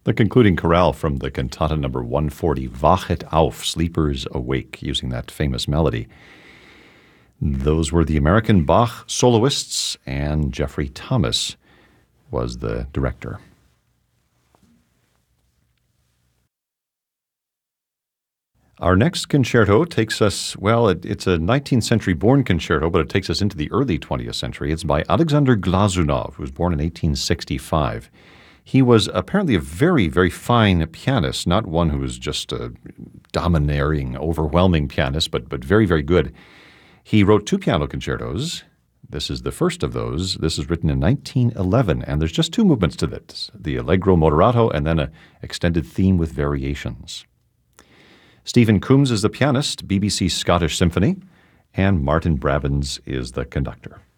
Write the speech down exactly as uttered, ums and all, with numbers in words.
The concluding chorale from the cantata number one forty, Wachet auf, Sleepers Awake, using that famous melody. Those were the American Bach soloists, and Jeffrey Thomas was the director. Our next concerto takes us, well, it, it's a nineteenth century born concerto, but it takes us into the early twentieth century. It's by Alexander Glazunov, who was born in eighteen sixty-five. He was apparently a very, very fine pianist, not one who was just a domineering, overwhelming pianist, but, but very, very good. He wrote two piano concertos. This is the first of those. This is written in nineteen eleven, and there's just two movements to this, the Allegro Moderato and then an extended theme with variations. Stephen Coombs is the pianist, B B C Scottish Symphony, and Martin Brabbins is the conductor.